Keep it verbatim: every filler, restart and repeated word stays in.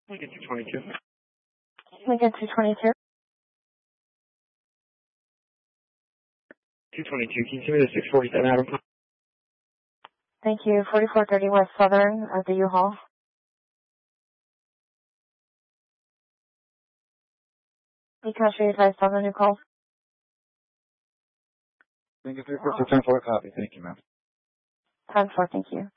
We get two twenty-two. We get two twenty-two. two twenty-two, can you give me the six forty-seven Adam? Thank you. forty-four thirty West Southern at the U-Haul. Because you guys on the new call. Thank you, three four, ten four, copy. Thank you, ma'am. ten four, thank you.